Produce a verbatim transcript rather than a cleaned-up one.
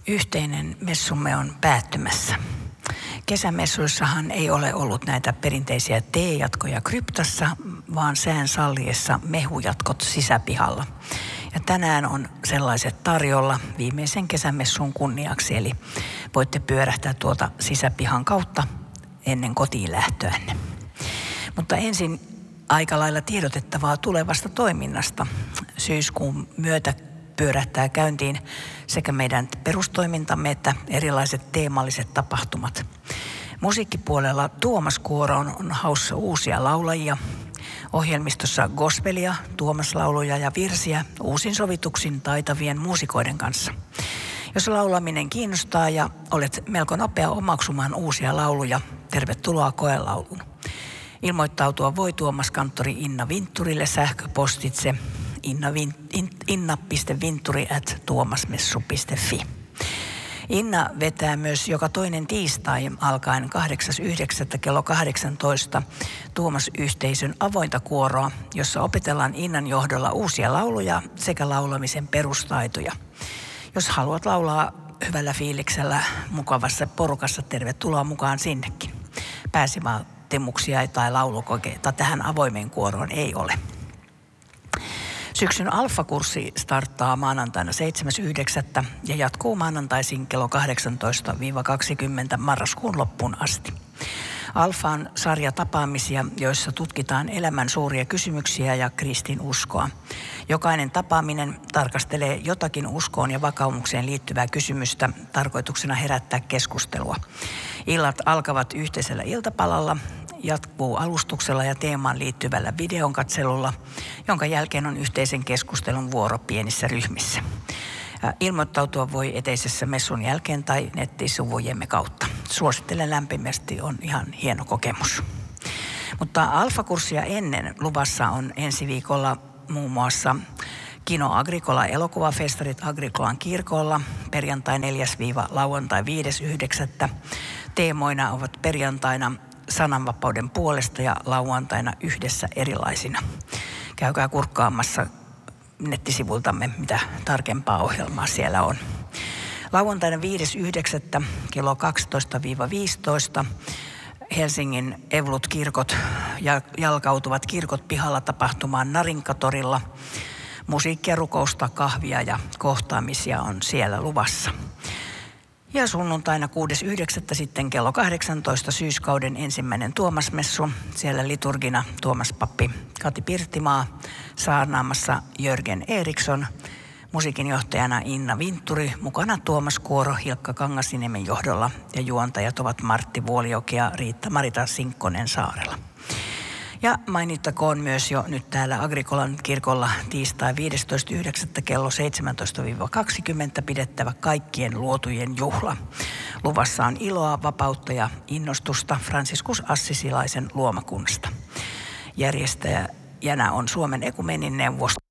Yhteinen messumme on päättymässä. Kesämessuissahan ei ole ollut näitä perinteisiä teejatkoja kryptassa, vaan sään salliessa mehujatkot sisäpihalla. Ja tänään on sellaiset tarjolla viimeisen kesämessun kunniaksi, eli voitte pyörähtää tuota sisäpihan kautta ennen kotiin lähtöänne. Mutta ensin aika lailla tiedotettavaa tulevasta toiminnasta. Syyskuun myötä pyörähtää käyntiin sekä meidän perustoimintamme että erilaiset teemalliset tapahtumat. Musiikkipuolella Tuomas Kuoro on, on haussa uusia laulajia. Ohjelmistossa gospelia, Tuomas-lauluja ja virsiä uusin sovituksin taitavien muusikoiden kanssa. Jos laulaminen kiinnostaa ja olet melko nopea omaksumaan uusia lauluja, tervetuloa koelauluun. Ilmoittautua voi Tuomas-kanttori Inna Vintturille sähköpostitse inna piste vintturi ät tuomasmessu piste fi. Inna vetää myös joka toinen tiistai alkaen kahdeksas yhdeksättä kello kahdeksantoista Tuomas-yhteisön avointa kuoroa, jossa opetellaan Innan johdolla uusia lauluja sekä laulamisen perustaitoja. Jos haluat laulaa hyvällä fiiliksellä mukavassa porukassa, tervetuloa mukaan sinnekin. Pääsivaatimuksia tai laulukokeita tähän avoimeen kuoroon ei ole. Syksyn alfakurssi starttaa maanantaina seitsemäs yhdeksättä ja jatkuu maanantaisin kello kahdeksantoista kaksikymmentä marraskuun loppuun asti. Alfa on sarja tapaamisia, joissa tutkitaan elämän suuria kysymyksiä ja kristinuskoa. Jokainen tapaaminen tarkastelee jotakin uskoon ja vakaumukseen liittyvää kysymystä tarkoituksena herättää keskustelua. Illat alkavat yhteisellä iltapalalla, jatkuu alustuksella ja teemaan liittyvällä videon katselulla, jonka jälkeen on yhteisen keskustelun vuoro pienissä ryhmissä. Ilmoittautua voi eteisessä messun jälkeen tai nettisivujemme kautta. Suosittelen lämpimästi, on ihan hieno kokemus. Mutta alfakurssia ennen luvassa on ensi viikolla muun muassa Kino Agricola elokuvafestarit Agricolan kirkolla perjantai neljäs lauantai viides yhdeksättä. Teemoina ovat perjantaina sananvapauden puolesta ja lauantaina yhdessä erilaisina. Käykää kurkkaamassa nettisivultamme, mitä tarkempaa ohjelmaa siellä on. Lauantaina viides yhdeksättä kello kaksitoista viisitoista Helsingin Evolut-kirkot jalkautuvat kirkot pihalla tapahtumaan Narinkatorilla. Musiikkia, rukousta, kahvia ja kohtaamisia on siellä luvassa. Ja sunnuntaina kuudes yhdeksättä sitten kello kahdeksantoista syyskauden ensimmäinen Tuomasmessu. Siellä liturgina Tuomaspappi Kati Pirttimaa, saarnaamassa Jörgen Eriksson, musiikinjohtajana Inna Vintturi, mukana Tuomas Kuoro Hilkka Kangasniemen johdolla ja juontajat ovat Martti Vuolijoki ja Riitta-Marita Sinkkonen Saarella. Ja mainittakoon myös jo nyt täällä Agricolan kirkolla tiistai viidestoista yhdeksättä kello seitsemäntoista kaksikymmentä pidettävä kaikkien luotujen juhla. Luvassa on iloa, vapautta ja innostusta Franciscus Assisilaisen luomakunnasta. Järjestäjänä on Suomen Ekumenin neuvosto.